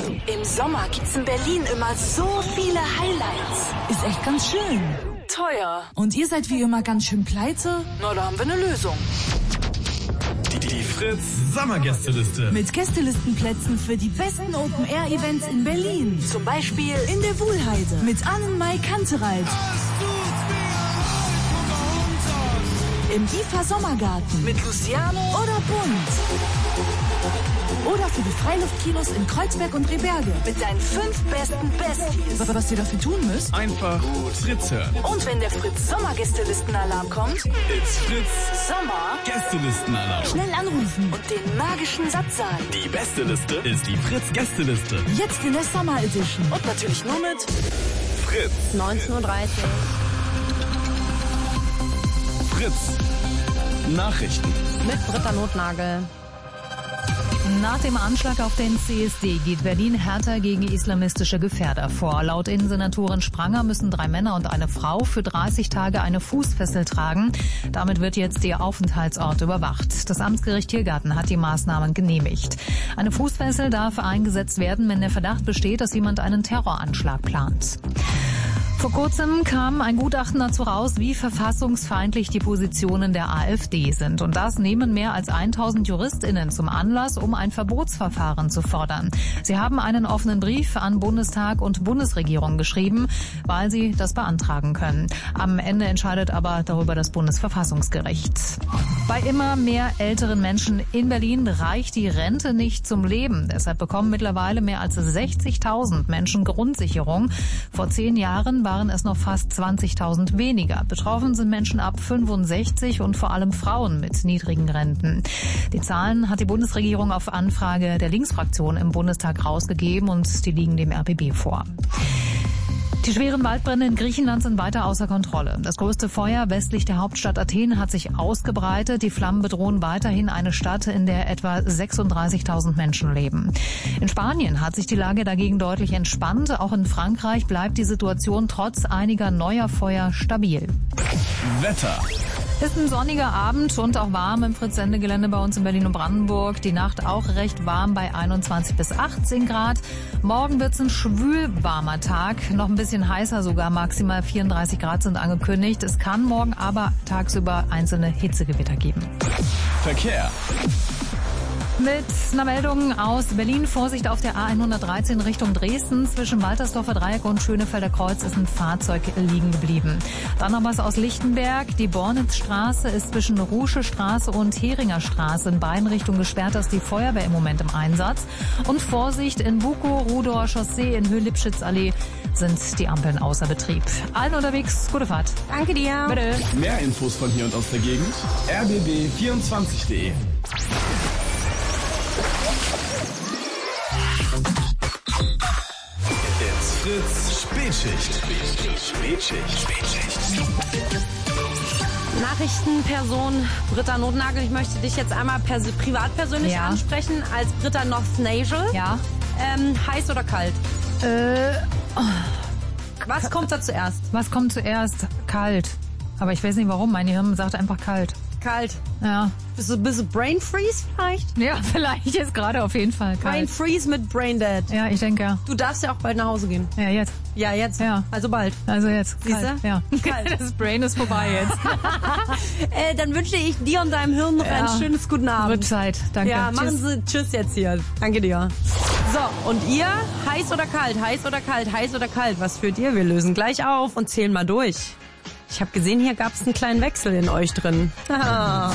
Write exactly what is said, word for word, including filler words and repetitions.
Im Sommer gibt's in Berlin immer so viele Highlights. Ist echt ganz schön. Teuer. Und ihr seid wie immer ganz schön pleite? Na, da haben wir eine Lösung. Die, die Fritz Sommergästeliste. Mit Gästelistenplätzen für die besten Open-Air-Events in Berlin. Zum Beispiel in der Wuhlheide mit Annenmai Kantereit. Im I F A Sommergarten mit Luciano oder Bunt. Oder für die Freiluftkinos in Kreuzberg und Rehberge. Mit deinen fünf besten Besties. Was ihr dafür tun müsst? Einfach Fritz hören. Und wenn der Fritz Sommergästelistenalarm kommt, It's Fritz Sommer Gästelistenalarm. Schnell anrufen und den magischen Satz sagen. Die beste Liste ist die Fritz Gästeliste. Jetzt in der Summer Edition. Und natürlich nur mit Fritz. neunzehn Uhr dreißig. Fritz Nachrichten. Mit Britta Notnagel. Nach dem Anschlag auf den C S D geht Berlin härter gegen islamistische Gefährder vor. Laut Innensenatorin Spranger müssen drei Männer und eine Frau für dreißig Tage eine Fußfessel tragen. Damit wird jetzt ihr Aufenthaltsort überwacht. Das Amtsgericht Tiergarten hat die Maßnahmen genehmigt. Eine Fußfessel darf eingesetzt werden, wenn der Verdacht besteht, dass jemand einen Terroranschlag plant. Vor kurzem kam ein Gutachten dazu raus, wie verfassungsfeindlich die Positionen der AfD sind. Und das nehmen mehr als tausend JuristInnen zum Anlass, um ein Verbotsverfahren zu fordern. Sie haben einen offenen Brief an Bundestag und Bundesregierung geschrieben, weil sie das beantragen können. Am Ende entscheidet aber darüber das Bundesverfassungsgericht. Bei immer mehr älteren Menschen in Berlin reicht die Rente nicht zum Leben. Deshalb bekommen mittlerweile mehr als sechzigtausend Menschen Grundsicherung. Vor zehn Jahren waren es noch fast zwanzigtausend weniger. Betroffen sind Menschen ab fünfundsechzig und vor allem Frauen mit niedrigen Renten. Die Zahlen hat die Bundesregierung auf Anfrage der Linksfraktion im Bundestag rausgegeben und die liegen dem R B B vor. Die schweren Waldbrände in Griechenland sind weiter außer Kontrolle. Das größte Feuer westlich der Hauptstadt Athen hat sich ausgebreitet. Die Flammen bedrohen weiterhin eine Stadt, in der etwa sechsunddreißigtausend Menschen leben. In Spanien hat sich die Lage dagegen deutlich entspannt. Auch in Frankreich bleibt die Situation trotz einiger neuer Feuer stabil. Wetter. Ist ein sonniger Abend und auch warm im Fritz-Sende-Gelände bei uns in Berlin und Brandenburg. Die Nacht auch recht warm bei einundzwanzig bis achtzehn Grad. Morgen wird's ein schwül warmer Tag. Noch ein bisschen heißer sogar. Maximal vierunddreißig Grad sind angekündigt. Es kann morgen aber tagsüber einzelne Hitzegewitter geben. Verkehr. Mit einer Meldung aus Berlin. Vorsicht auf der A hundertdreizehn Richtung Dresden. Zwischen Waltersdorfer Dreieck und Schönefelder Kreuz ist ein Fahrzeug liegen geblieben. Dann noch was aus Lichtenberg. Die Bornitzstraße ist zwischen Rusche Straße und Heringer Straße in beiden Richtungen gesperrt. Da ist die Feuerwehr im Moment im Einsatz. Und Vorsicht in Bukow, Rudower Chaussee, in Höhe-Lipschitz-Allee sind die Ampeln außer Betrieb. Allen unterwegs, gute Fahrt. Danke dir. Bitte. Mehr Infos von hier und aus der Gegend. r b b vierundzwanzig punkt de. It's Fritz Spätschicht. Spätschicht. Spätschicht. Nachrichtenperson Britta Notnagel, ich möchte dich jetzt einmal pers- privat persönlich Ja. ansprechen, als Britta North-Nagel. Ja. Ähm, heiß oder kalt? Äh, Was kommt da zuerst? was kommt zuerst? Kalt. Aber ich weiß nicht warum. Mein Hirn sagt einfach kalt. Kalt. Ja. Bist du, bist du Brain Freeze vielleicht? Ja, vielleicht jetzt gerade auf jeden Fall Brain kalt. Freeze mit Brain Dead. Ja, ich denke ja. Du darfst ja auch bald nach Hause gehen. Ja, jetzt. Ja, jetzt. Ja. Also bald. Also jetzt. Siehste? Kalt. Ja. Kalt. Das Brain ist vorbei jetzt. Äh, dann wünsche ich dir und deinem Hirn noch Ja. ein schönes guten Abend. Wird Zeit. Danke. Ja, machen Tschüss. Sie Tschüss jetzt hier. Danke dir. So, und ihr? Heiß oder kalt? Heiß oder kalt? Heiß oder kalt? Was führt ihr? Wir lösen gleich auf und zählen mal durch. Ich habe gesehen, hier gab es einen kleinen Wechsel in euch drin.